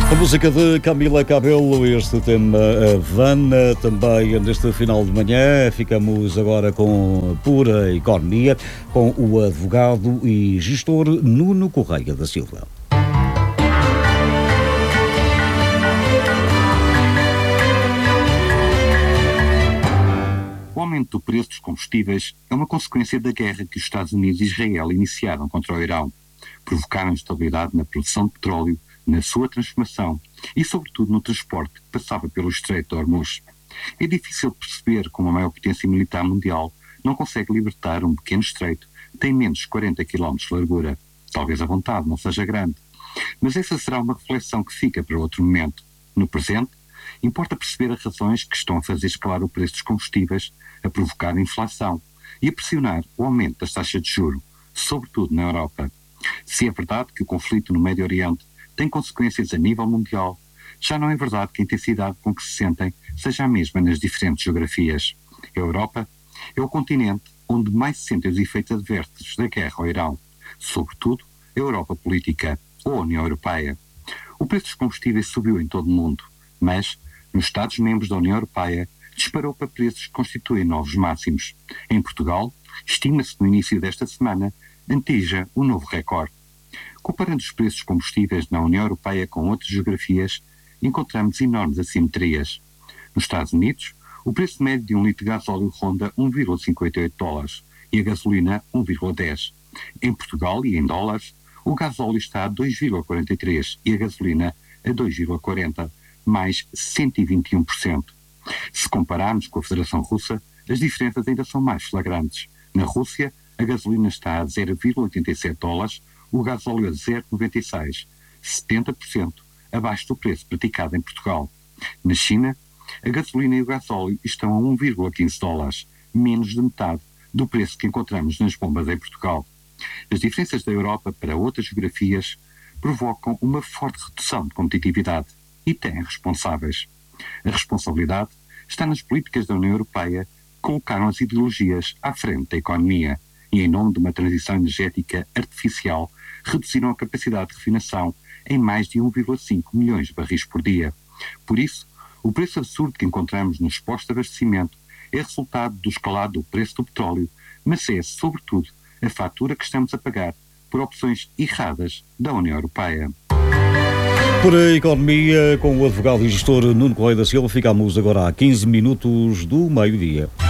A música de Camila Cabello, este tema Havana, também neste final de manhã. Ficamos agora com Pura Economia, com o advogado e gestor Nuno Correia da Silva. O aumento do preço dos combustíveis é uma consequência da guerra que os Estados Unidos e Israel iniciaram contra o Irão. Provocaram instabilidade na produção de petróleo, na sua transformação e, sobretudo, no transporte que passava pelo Estreito de Hormuz. É difícil perceber como a maior potência militar mundial não consegue libertar um pequeno estreito que tem menos de 40 km de largura. Talvez a vontade não seja grande. Mas essa será uma reflexão que fica para outro momento. No presente, importa perceber as razões que estão a fazer escalar o preço dos combustíveis, a provocar a inflação e a pressionar o aumento das taxas de juros, sobretudo na Europa. Se é verdade que o conflito no Médio Oriente tem consequências a nível mundial, já não é verdade que a intensidade com que se sentem seja a mesma nas diferentes geografias. A Europa é o continente onde mais se sentem os efeitos adversos da guerra ao Irão, sobretudo a Europa política ou a União Europeia. O preço dos combustíveis subiu em todo o mundo, mas, nos Estados-membros da União Europeia, disparou para preços que constituem novos máximos. Em Portugal, estima-se que no início desta semana atinja um novo recorde. Comparando os preços dos combustíveis na União Europeia com outras geografias, encontramos enormes assimetrias. Nos Estados Unidos, o preço médio de um litro de gasóleo ronda $1,58 e a gasolina 1,10. Em Portugal e em dólares, o gasóleo está a 2,43 e a gasolina a 2,40, mais 121%. Se compararmos com a Federação Russa, as diferenças ainda são mais flagrantes. Na Rússia, a gasolina está a $0,87, o gasóleo a 0,96, 70% abaixo do preço praticado em Portugal. Na China, a gasolina e o gasóleo estão a $1,15, menos de metade do preço que encontramos nas bombas em Portugal. As diferenças da Europa para outras geografias provocam uma forte redução de competitividade e têm responsáveis. A responsabilidade está nas políticas da União Europeia que colocaram as ideologias à frente da economia e, em nome de uma transição energética artificial, reduziram a capacidade de refinação em mais de 1,5 milhões de barris por dia. Por isso, o preço absurdo que encontramos nos postos de abastecimento é resultado do escalado do preço do petróleo, mas é, sobretudo, a fatura que estamos a pagar por opções erradas da União Europeia. Por a Economia, com o advogado e gestor Nuno Correia da Silva, ficamos agora a 15 minutos do meio-dia.